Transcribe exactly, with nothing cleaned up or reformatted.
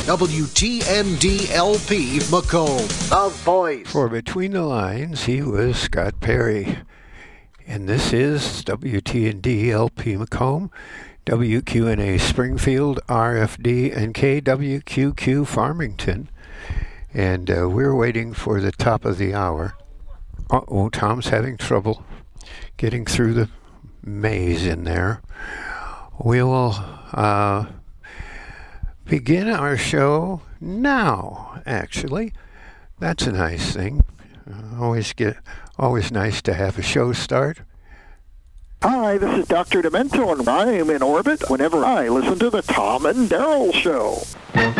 W T N D L P Macomb, the voice. For Between the Lines, he was Scott Perry. And this is W T N D L P Macomb, W Q N A Springfield, R F D, and K W Q Q Farmington. And uh, we're waiting for the top of the hour. Uh-oh, Tom's having trouble getting through the maze in there. We will uh, begin our show now, actually. That's a nice thing. Uh, always get, always nice to have a show start. Hi, this is Doctor Demento, and I am in orbit whenever I listen to the Tom and Daryl Show.